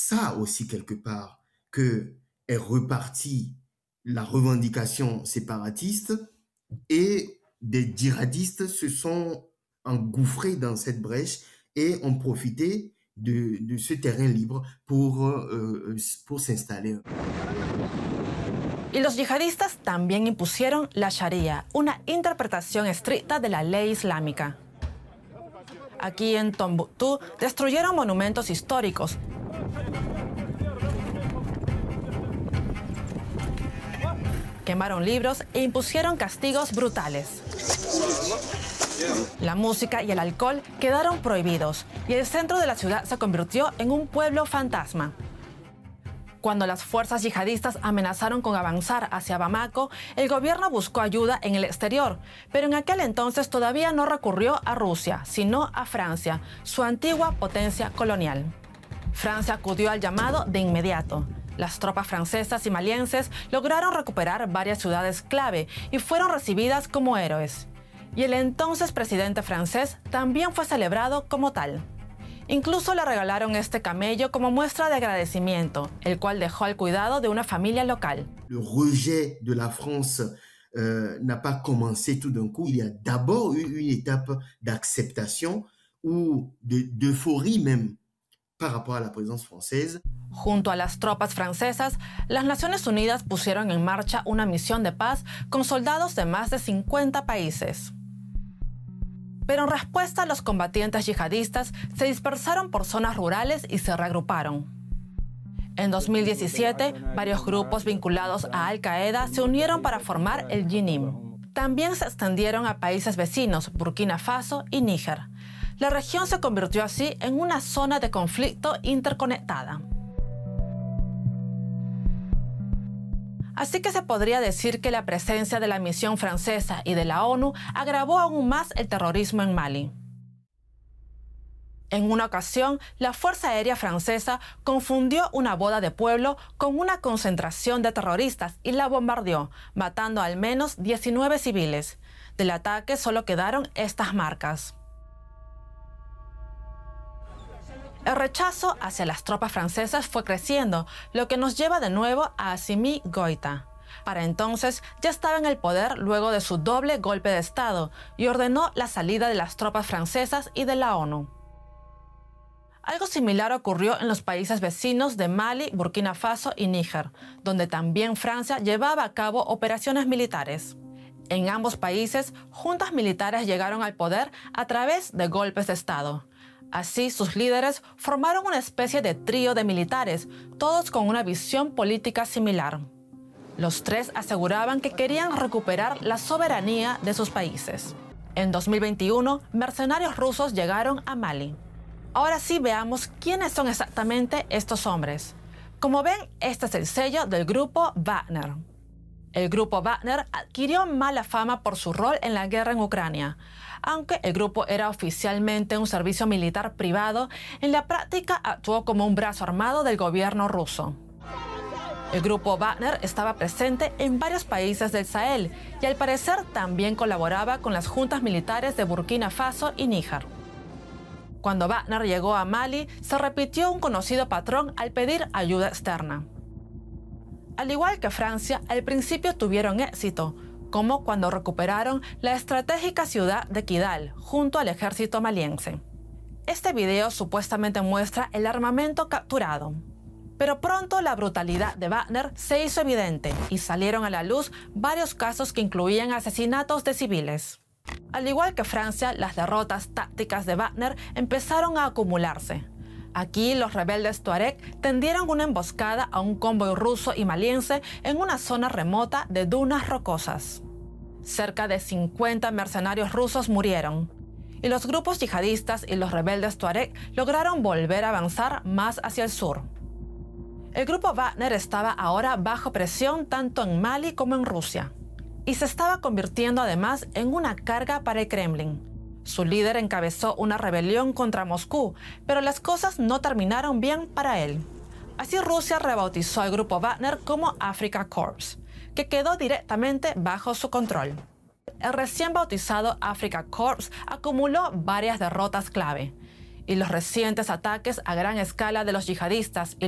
ça aussi quelque part que est repartie la revendication séparatiste et des djihadistes se sont engouffrés dans cette brèche et ont profité de ce terrain libre pour s'installer. Y los yihadistas también impusieron la Sharia, una interpretación estricta de la ley islámica. Aquí en Tombuctú destruyeron monumentos históricos, quemaron libros e impusieron castigos brutales. La música y el alcohol quedaron prohibidos y el centro de la ciudad se convirtió en un pueblo fantasma. Cuando las fuerzas yihadistas amenazaron con avanzar hacia Bamako, el gobierno buscó ayuda en el exterior, pero en aquel entonces todavía no recurrió a Rusia, sino a Francia, su antigua potencia colonial. Francia acudió al llamado de inmediato. Las tropas francesas y malienses lograron recuperar varias ciudades clave y fueron recibidas como héroes. Y el entonces presidente francés también fue celebrado como tal. Incluso le regalaron este camello como muestra de agradecimiento, el cual dejó al cuidado de una familia local. Le rejet de la France n'a pas commencé tout d'un coup. Il y a d'abord eu une étape d'acceptation ou d'euphorie même par rapport à la présence française. Junto a las tropas francesas, las Naciones Unidas pusieron en marcha una misión de paz con soldados de más de 50 países. Pero en respuesta, los combatientes yihadistas se dispersaron por zonas rurales y se reagruparon. En 2017, varios grupos vinculados a Al-Qaeda se unieron para formar el JNIM. También se extendieron a países vecinos, Burkina Faso y Níger. La región se convirtió así en una zona de conflicto interconectada. Así que se podría decir que la presencia de la misión francesa y de la ONU agravó aún más el terrorismo en Mali. En una ocasión, la Fuerza Aérea Francesa confundió una boda de pueblo con una concentración de terroristas y la bombardeó, matando al menos 19 civiles. Del ataque solo quedaron estas marcas. El rechazo hacia las tropas francesas fue creciendo, lo que nos lleva de nuevo a Assimi Goïta. Para entonces ya estaba en el poder luego de su doble golpe de Estado y ordenó la salida de las tropas francesas y de la ONU. Algo similar ocurrió en los países vecinos de Mali, Burkina Faso y Níger, donde también Francia llevaba a cabo operaciones militares. En ambos países, juntas militares llegaron al poder a través de golpes de Estado. Así, sus líderes formaron una especie de trío de militares, todos con una visión política similar. Los tres aseguraban que querían recuperar la soberanía de sus países. En 2021, mercenarios rusos llegaron a Mali. Ahora sí veamos quiénes son exactamente estos hombres. Como ven, este es el sello del grupo Wagner. El grupo Wagner adquirió mala fama por su rol en la guerra en Ucrania. Aunque el grupo era oficialmente un servicio militar privado, en la práctica actuó como un brazo armado del gobierno ruso. El grupo Wagner estaba presente en varios países del Sahel y al parecer también colaboraba con las juntas militares de Burkina Faso y Níger. Cuando Wagner llegó a Mali, se repitió un conocido patrón al pedir ayuda externa. Al igual que Francia, al principio tuvieron éxito, como cuando recuperaron la estratégica ciudad de Kidal junto al ejército maliense. Este video supuestamente muestra el armamento capturado. Pero pronto la brutalidad de Wagner se hizo evidente y salieron a la luz varios casos que incluían asesinatos de civiles. Al igual que Francia, las derrotas tácticas de Wagner empezaron a acumularse. Aquí los rebeldes Tuareg tendieron una emboscada a un convoy ruso y maliense en una zona remota de dunas rocosas. Cerca de 50 mercenarios rusos murieron, y los grupos yihadistas y los rebeldes Tuareg lograron volver a avanzar más hacia el sur. El grupo Wagner estaba ahora bajo presión tanto en Mali como en Rusia, y se estaba convirtiendo además en una carga para el Kremlin. Su líder encabezó una rebelión contra Moscú, pero las cosas no terminaron bien para él. Así Rusia rebautizó al grupo Wagner como Africa Corps, que quedó directamente bajo su control. El recién bautizado Africa Corps acumuló varias derrotas clave, y los recientes ataques a gran escala de los yihadistas y